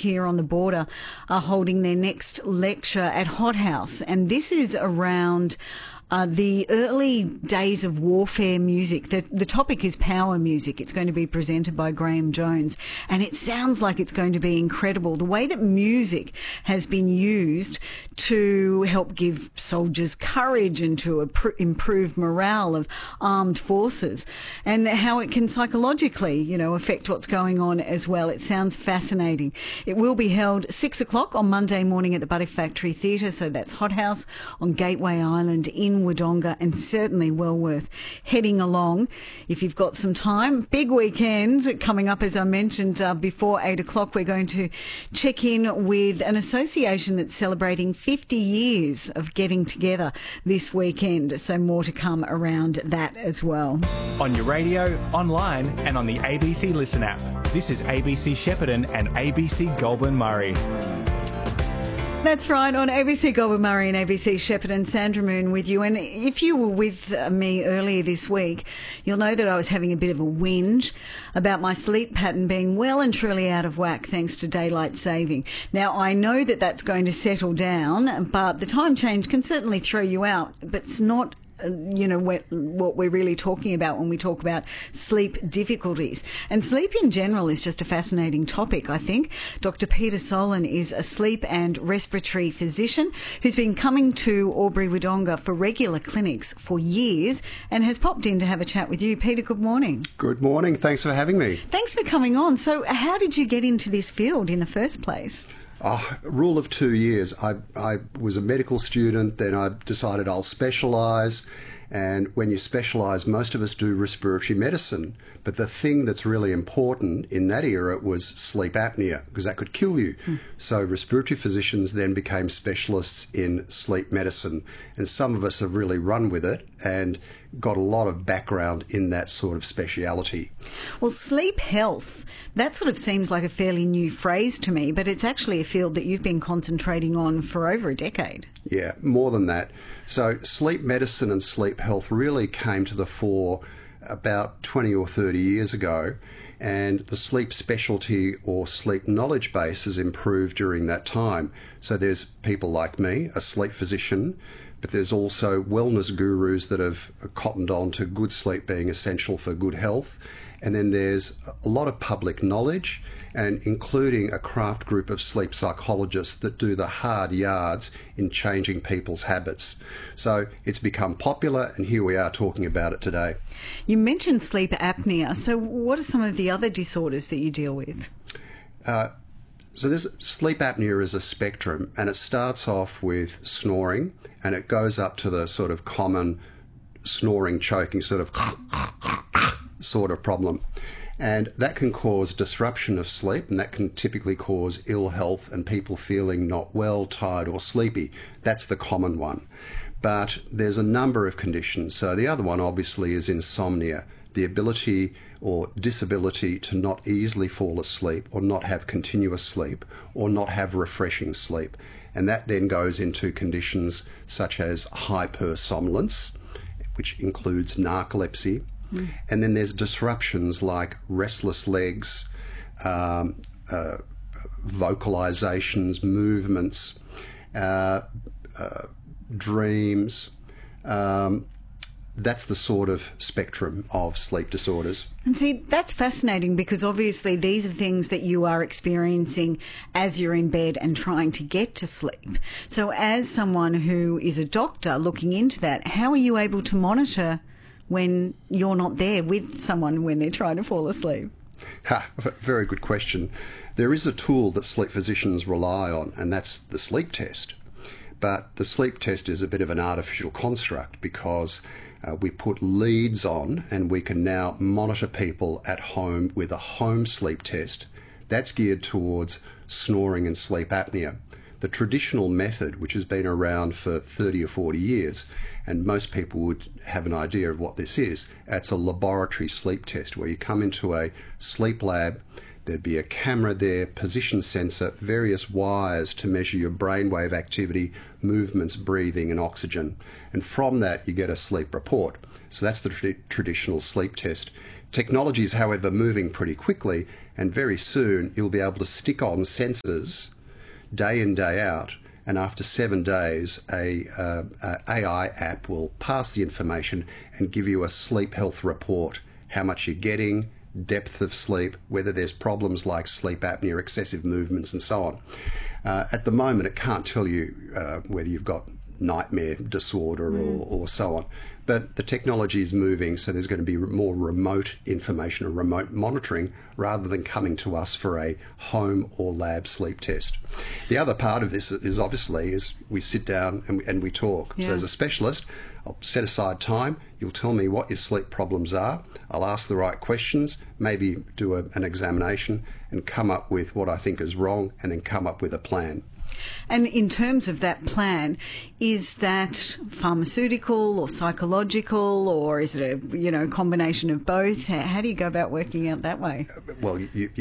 here on the border are holding their next lecture at Hot House, and this is around the early days of warfare music. The topic is power music. It's going to be presented by Graham Jones, and it sounds like it's going to be incredible. The way that music has been used to help give soldiers courage and to improve morale of armed forces, and how it can psychologically, affect what's going on as well. It sounds fascinating. It will be held 6 o'clock on Monday morning at the Buddy Factory Theatre, so that's Hot House on Gateway Island in Wodonga, and certainly well worth heading along if you've got some time. Big weekend coming up, as I mentioned before 8 o'clock. We're going to check in with an association that's celebrating 50 years of getting together this weekend, so more to come around that as well. On your radio, online and on the ABC Listen app. This is ABC Shepparton and ABC Goulburn Murray. That's right, on ABC Goulburn Murray and ABC Shepparton, Sandra Moon with you. And if you were with me earlier this week, you'll know that I was having a bit of a whinge about my sleep pattern being well and truly out of whack thanks to daylight saving. Now, I know that that's going to settle down, but the time change can certainly throw you out, but it's not what we're really talking about when we talk about sleep difficulties. And sleep in general is just a fascinating topic, I think. Dr. Peter Solon is a sleep and respiratory physician who's been coming to Albury-Wodonga for regular clinics for years and has popped in to have a chat with you. Peter, good morning. Good morning. Thanks for having me. Thanks for coming on. So how did you get into this field in the first place? Rule of 2 years. I was a medical student, then I decided I'll specialise, and when you specialise, most of us do respiratory medicine. But the thing that's really important in that era was sleep apnea, because that could kill you. So respiratory physicians then became specialists in sleep medicine, and some of us have really run with it and got a lot of background in that sort of speciality. Well, sleep health, that sort of seems like a fairly new phrase to me, but it's actually a field that you've been concentrating on for over a decade. Yeah, more than that. So sleep medicine and sleep health really came to the fore about 20 or 30 years ago, and the sleep specialty or sleep knowledge base has improved during that time. So there's people like me, a sleep physician, but there's also wellness gurus that have cottoned on to good sleep being essential for good health. And then there's a lot of public knowledge, and including a craft group of sleep psychologists that do the hard yards in changing people's habits. So it's become popular, and here we are talking about it today. You mentioned sleep apnea. So what are some of the other disorders that you deal with? So this sleep apnea is a spectrum, and it starts off with snoring, and it goes up to the sort of common snoring, choking sort of problem. And that can cause disruption of sleep, and that can typically cause ill health and people feeling not well, tired or sleepy. That's the common one. But there's a number of conditions. So the other one obviously is insomnia, the ability or disability to not easily fall asleep or not have continuous sleep or not have refreshing sleep. And that then goes into conditions such as hypersomnolence, which includes narcolepsy. And then there's disruptions like restless legs, vocalizations, movements, dreams. That's the sort of spectrum of sleep disorders. And see, that's fascinating because obviously these are things that you are experiencing as you're in bed and trying to get to sleep. So as someone who is a doctor looking into that, how are you able to monitor when you're not there with someone when they're trying to fall asleep? Very good question. There is a tool that sleep physicians rely on, and that's the sleep test. But the sleep test is a bit of an artificial construct because we put leads on, and we can now monitor people at home with a home sleep test. That's geared towards snoring and sleep apnea. The traditional method, which has been around for 30 or 40 years, and most people would have an idea of what this is, it's a laboratory sleep test where you come into a sleep lab, there'd be a camera there, position sensor, various wires to measure your brainwave activity, movements, breathing and oxygen. And from that you get a sleep report. So that's the traditional sleep test. Technology is, however, moving pretty quickly, And very soon you'll be able to stick on sensors day in, day out, and after 7 days a AI app will pass the information and give you a sleep health report, how much you're getting, depth of sleep, whether there's problems like sleep apnea, excessive movements and so on. At the moment it can't tell you whether you've got nightmare disorder or so on. But the technology is moving, so there's going to be more remote information or remote monitoring rather than coming to us for a home or lab sleep test. The other part of this is obviously is we sit down and we talk. Yeah. So as a specialist, I'll set aside time, you'll tell me what your sleep problems are, I'll ask the right questions, maybe do an examination and come up with what I think is wrong and then come up with a plan. And in terms of that plan, is that pharmaceutical or psychological, or is it a combination of both? How do you go about working out that way? Well,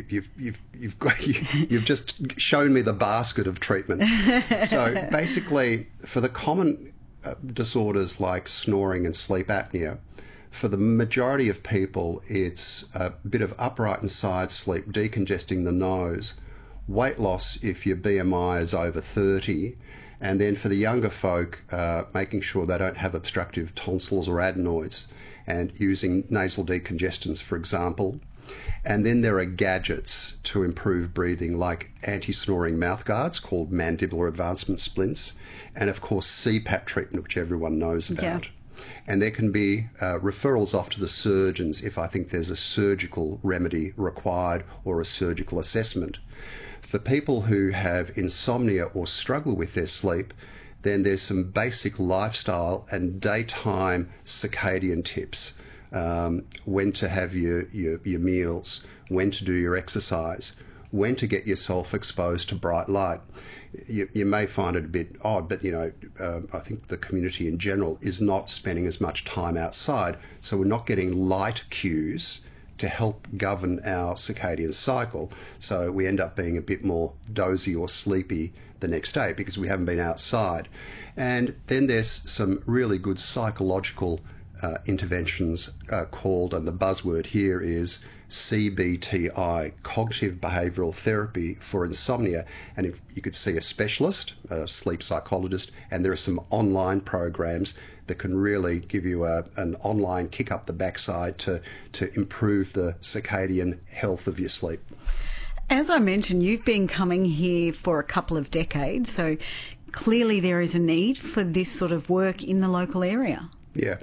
you've just shown me the basket of treatments. So basically, for the common disorders like snoring and sleep apnea, for the majority of people, it's a bit of upright and side sleep, decongesting the nose, weight loss if your BMI is over 30, and then for the younger folk, making sure they don't have obstructive tonsils or adenoids and using nasal decongestants, for example. And then there are gadgets to improve breathing like anti-snoring mouth guards called mandibular advancement splints, and of course CPAP treatment, which everyone knows about. Yeah. And there can be referrals off to the surgeons if I think there's a surgical remedy required or a surgical assessment. For people who have insomnia or struggle with their sleep, then there's some basic lifestyle and daytime circadian tips. When to have your meals, when to do your exercise, when to get yourself exposed to bright light. You may find it a bit odd, but I think the community in general is not spending as much time outside, so we're not getting light cues to help govern our circadian cycle. So we end up being a bit more dozy or sleepy the next day because we haven't been outside. And then there's some really good psychological interventions called, and the buzzword here is CBTI, Cognitive Behavioural Therapy for Insomnia. And if you could see a specialist, a sleep psychologist, and there are some online programs that can really give you an online kick up the backside to improve the circadian health of your sleep. As I mentioned, you've been coming here for a couple of decades, so clearly there is a need for this sort of work in the local area. Yeah.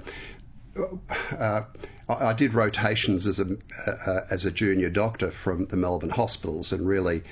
I did rotations as a junior doctor from the Melbourne hospitals and really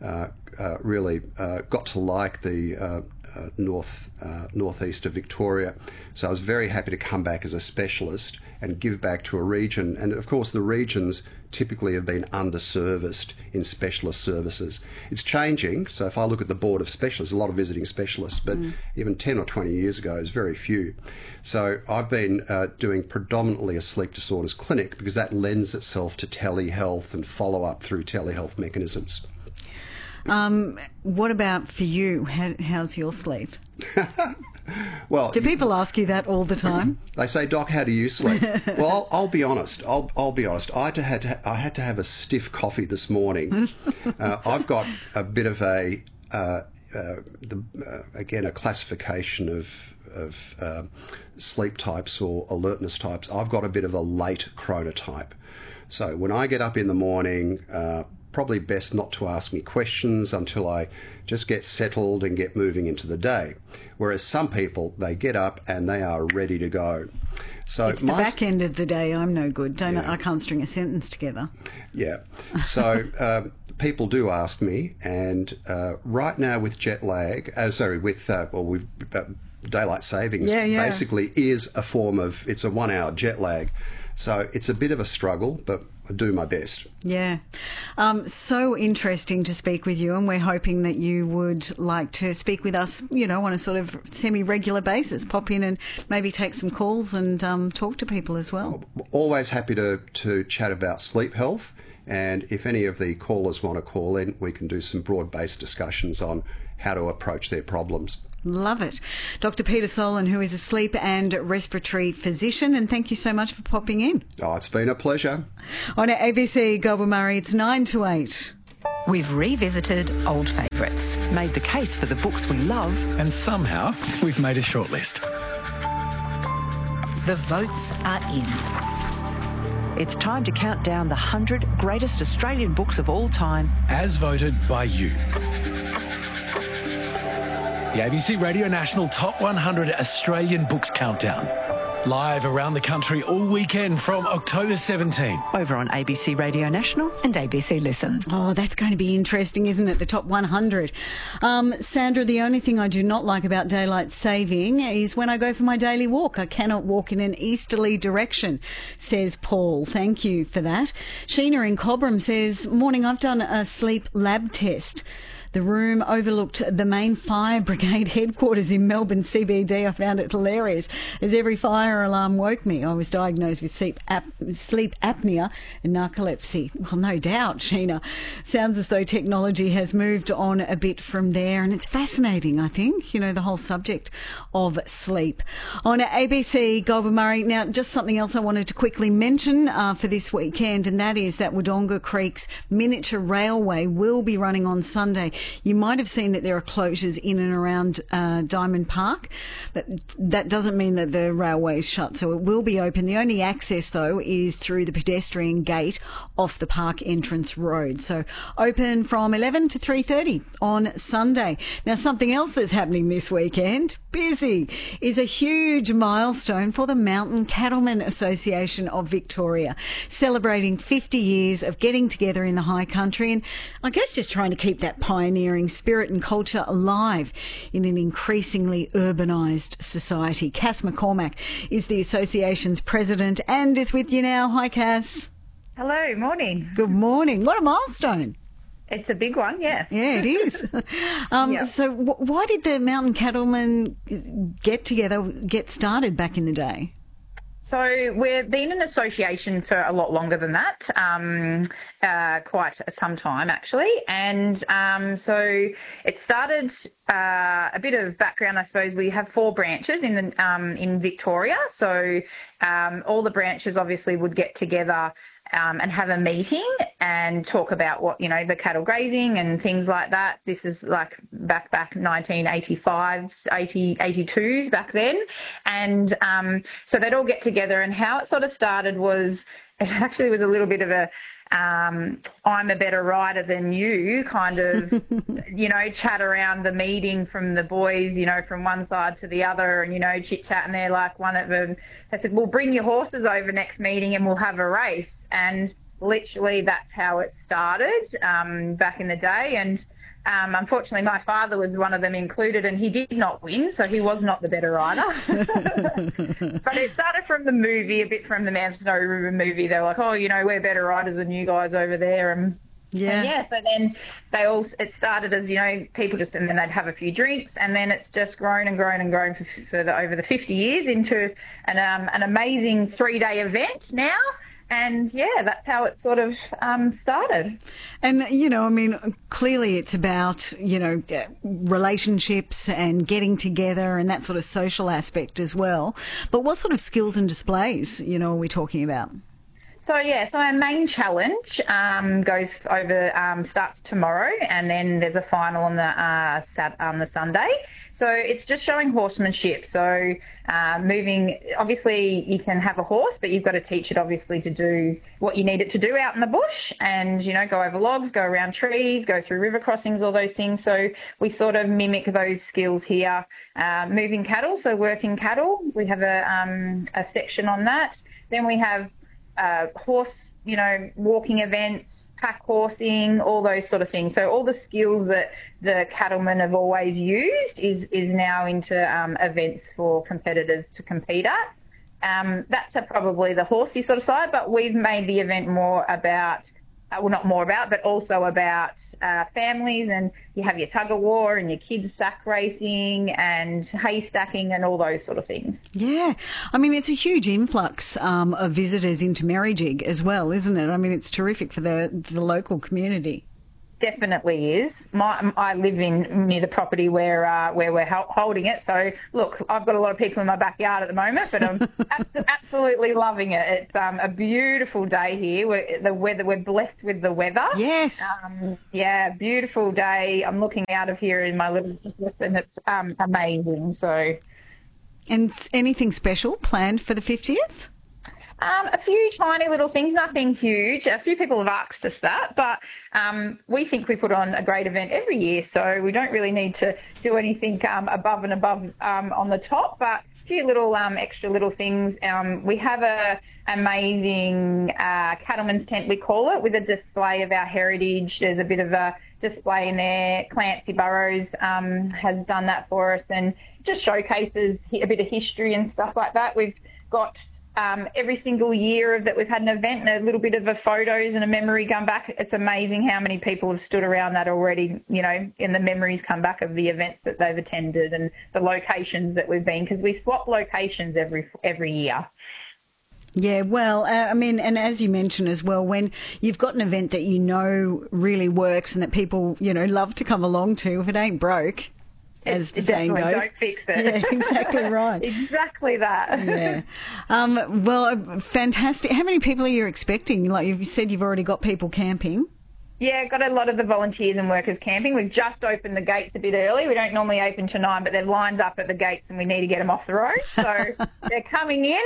got to like the northeast of Victoria. So I was very happy to come back as a specialist and give back to a region. And of course the regions typically have been underserviced in specialist services. It's changing. So if I look at the board of specialists, a lot of visiting specialists, but even 10 or 20 years ago is very few. So I've been doing predominantly a sleep disorders clinic because that lends itself to telehealth and follow-up through telehealth mechanisms. What about for you? How's your sleep? Well, do people ask you that all the time? They say, "Doc, how do you sleep?" Well, I'll be honest. I'll be honest. I had to have a stiff coffee this morning. I've got a bit of a classification of sleep types or alertness types. I've got a bit of a late chronotype. So when I get up in the morning, probably best not to ask me questions until I just get settled and get moving into the day. Whereas some people, they get up and they are ready to go. So it's the back end of the day I'm no good. I can't string a sentence together. Yeah. So people do ask me, and right now with jet lag, daylight savings basically is a form of, it's a 1 hour jet lag. So it's a bit of a struggle, but I do my best. Yeah. So interesting to speak with you, and we're hoping that you would like to speak with us, on a sort of semi-regular basis. Pop in and maybe take some calls and talk to people as well. Always happy to chat about sleep health. And if any of the callers want to call in, we can do some broad-based discussions on how to approach their problems. Love it. Dr. Peter Solon, who is a sleep and respiratory physician, and thank you so much for popping in. Oh, it's been a pleasure. On ABC Goulburn Murray, it's 9 to 8. We've revisited old favourites, made the case for the books we love, And somehow we've made a shortlist. the votes are in. It's time to count down the 100 greatest Australian books of all time. As voted by you. The ABC Radio National Top 100 Australian Books Countdown. Live around the country all weekend from October 17. Over on ABC Radio National and ABC Listen. Oh, that's going to be interesting, isn't it? The top 100. Sandra, the only thing I do not like about daylight saving is when I go for my daily walk. I cannot walk in an easterly direction, says Paul. Thank you for that. Sheena in Cobram says, morning, I've done a sleep lab test. The room overlooked the main fire brigade headquarters in Melbourne CBD. I found it hilarious, as every fire alarm woke me. I was diagnosed with sleep apnea and narcolepsy. Well, no doubt, Sheena. Sounds as though technology has moved on a bit from there, and it's fascinating, I think, the whole subject of sleep. On ABC Goulburn Murray, now, just something else I wanted to quickly mention for this weekend, and that is that Wodonga Creek's miniature railway will be running on Sunday. You might have seen that there are closures in and around Diamond Park, but that doesn't mean that the railway is shut, so it will be open. The only access, though, is through the pedestrian gate off the park entrance road. So open from 11 to 3:30 on Sunday. Now, something else that's happening this weekend, busy, is a huge milestone for the Mountain Cattlemen Association of Victoria, celebrating 50 years of getting together in the high country and I guess just trying to keep that pioneering spirit and culture alive in an increasingly urbanised society. Cass McCormack is the association's president and is with you now. Hi, Cass. Hello, morning. Good morning. What a milestone. It's a big one, yes. Yeah, it is. Yeah. So why did the Mountain Cattlemen get started back in the day? So we've been an association for a lot longer than that, quite some time actually. And so it started, a bit of background, I suppose. We have 4 branches in Victoria. So all the branches obviously would get together and have a meeting and talk about what, the cattle grazing and things like that. This is like back 1985s, 82s back then. And so they'd all get together, and how it sort of started was, it actually was a little bit of a I'm a better rider than you kind of, chat around the meeting from the boys, from one side to the other and, chit chat. And they're like, one of them, they said, well, bring your horses over next meeting and we'll have a race. And literally that's how it started back in the day. And unfortunately, my father was one of them included, and he did not win, so he was not the better rider. But it started from the movie, a bit from the Man Snow River movie. They were like, oh, we're better riders than you guys over there. And so then it started as, people just, and then they'd have a few drinks, and then it's just grown and grown and grown for over the 50 years into an amazing 3-day event now. And, that's how it sort of started. And, clearly it's about, relationships and getting together and that sort of social aspect as well. But what sort of skills and displays, are we talking about? So our main challenge goes over, starts tomorrow, and then there's a final on the Sunday. So it's just showing horsemanship. So moving, obviously you can have a horse, but you've got to teach it obviously to do what you need it to do out in the bush and, go over logs, go around trees, go through river crossings, all those things. So we sort of mimic those skills here. Moving cattle, so working cattle, we have a section on that. Then we have horse, walking events, pack horsing, all those sort of things. So all the skills that the cattlemen have always used is now into events for competitors to compete at. That's probably the horsey sort of side, but we've made the event more about not more about, but also about families, and you have your tug of war and your kids sack racing and haystacking and all those sort of things. Yeah. I mean, it's a huge influx of visitors into Merrijig as well, isn't it? I mean, it's terrific for the local community. Definitely is. I live near the property where we're holding it. So, look, I've got a lot of people in my backyard at the moment, but I'm absolutely loving it. It's a beautiful day here. We're blessed with the weather. Yes. Yeah, beautiful day. I'm looking out of here in my little business, and it's amazing. So, and anything special planned for the 50th? A few tiny little things, nothing huge. A few people have asked us that, but we think we put on a great event every year, so we don't really need to do anything above and above on the top, but a few little extra little things. We have a amazing cattleman's tent, we call it, with a display of our heritage. There's a bit of a display in there. Clancy Burrows has done that for us, and just showcases a bit of history and stuff like that. We've got every single year that we've had an event and a little bit of a photos and a memory come back. It's amazing how many people have stood around that already, you know, and the memories come back of the events that they've attended and the locations that we've been, because we swap locations every year. Yeah, well, I mean, and as you mentioned as well, when you've got an event that you know really works and that people, you know, love to come along to, if it ain't broke, as the saying goes. Don't fix it. Yeah, exactly right. Exactly that. Yeah. Well, fantastic. How many people are you expecting? Like you said, you've already got people camping. Yeah, got a lot of the volunteers and workers camping. We've just opened the gates a bit early. We don't normally open to 9, but they're lined up at the gates and we need to get them off the road. So they're coming in.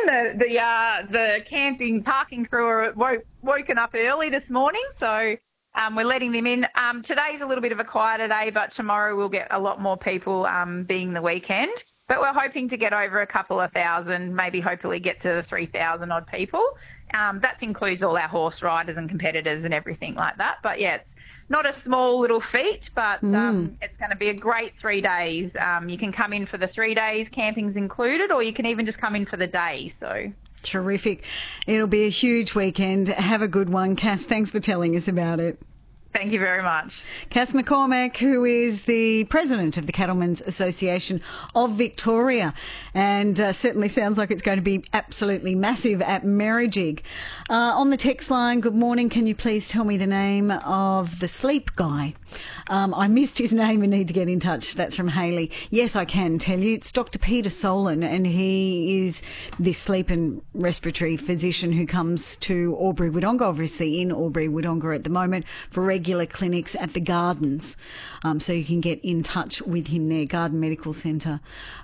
The camping parking crew are woken up early this morning, so we're letting them in. Today's a little bit of a quieter day, but tomorrow we'll get a lot more people, being the weekend. But we're hoping to get over a couple of thousand, maybe hopefully get to 3,000 odd people. That includes all our horse riders and competitors and everything like that. But yeah, it's not a small little feat, but it's going to be a great 3 days. You can come in for the 3 days, camping's included, or you can even just come in for the day. So terrific. It'll be a huge weekend. Have a good one. Cass, thanks for telling us about it. Thank you very much. Cass McCormack, who is the president of the Cattlemen's Association of Victoria, and certainly sounds like it's going to be absolutely massive at Merrijig. On the text line, good morning. Can you please tell me the name of the sleep guy? I missed his name and need to get in touch. That's from Hayley. Yes, I can tell you. It's Dr. Peter Solon, and he is the sleep and respiratory physician who comes to Albury-Wodonga, obviously in Albury-Wodonga at the moment, for regular clinics at the Gardens. So you can get in touch with him there. Garden Medical Centre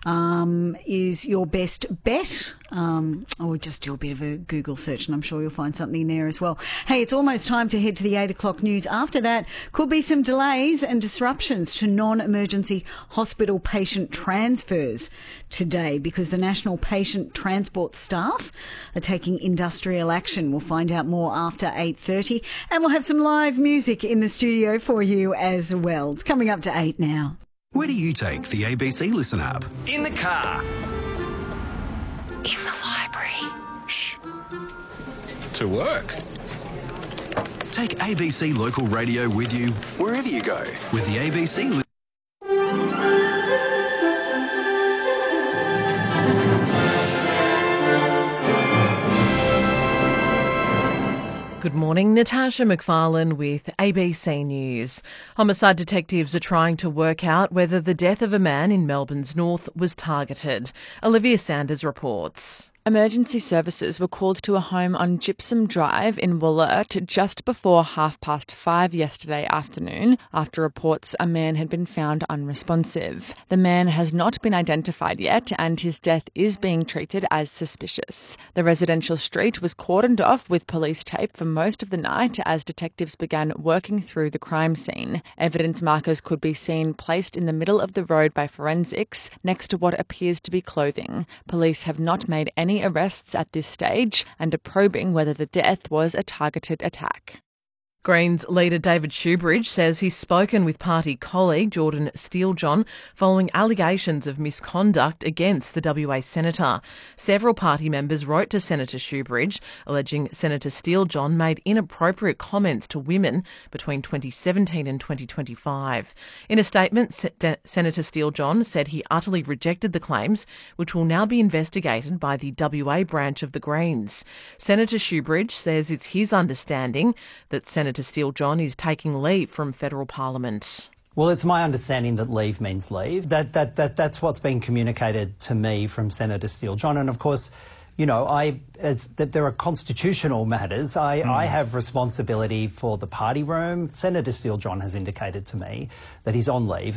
is your best bet. Or just do a bit of a Google search and I'm sure you'll find something there as well. Hey, it's almost time to head to the 8 o'clock news. After that, could be some delays and disruptions to non-emergency hospital patient transfers today because the National Patient Transport staff are taking industrial action. We'll find out more after 8:30 and we'll have some live music in the studio for you as well. It's coming up to 8 now. Where do you take the ABC Listen app? In the car. In the library. Shh. To work. Take ABC Local Radio with you wherever you go with the ABC Good morning, Natasha McFarlane with ABC News. Homicide detectives are trying to work out whether the death of a man in Melbourne's north was targeted. Olivia Sanders reports. Emergency services were called to a home on Gypsum Drive in Wollert just before 5:30 yesterday afternoon after reports a man had been found unresponsive. The man has not been identified yet and his death is being treated as suspicious. The residential street was cordoned off with police tape for most of the night as detectives began working through the crime scene. Evidence markers could be seen placed in the middle of the road by forensics next to what appears to be clothing. Police have not made any arrests at this stage and are probing whether the death was a targeted attack. Greens leader David Shoebridge says he's spoken with party colleague Jordan Steele-John following allegations of misconduct against the WA senator. Several party members wrote to Senator Shoebridge alleging Senator Steele-John made inappropriate comments to women between 2017 and 2025. In a statement, Senator Steele-John said he utterly rejected the claims, which will now be investigated by the WA branch of the Greens. Senator Shoebridge says it's his understanding that Senator Steele-John is taking leave from federal parliament. Well, it's my understanding that leave means leave. That's what's been communicated to me from Senator Steele-John. And of course, you know, that there are constitutional matters. I have responsibility for the party room. Senator Steele-John has indicated to me that he's on leave.